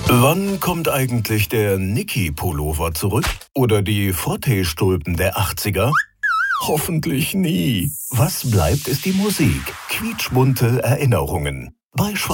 Wann kommt eigentlich der Niki-Pullover zurück? Oder die Frottee-Stulpen der 80er? Hoffentlich nie. Was bleibt, ist die Musik. Quietschbunte Erinnerungen. Bei